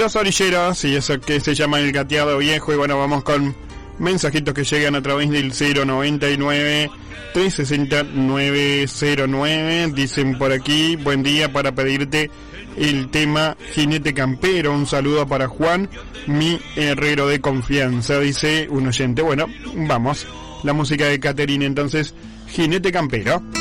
Los Orilleros, y eso que se llama El Gateado Viejo. Y bueno, vamos con mensajitos que llegan a través del 099 360 909. Dicen por aquí: buen día, para pedirte el tema Jinete Campero. Un saludo para Juan, mi herrero de confianza, dice un oyente. Bueno, vamos, la música de Caterina entonces, Jinete Campero.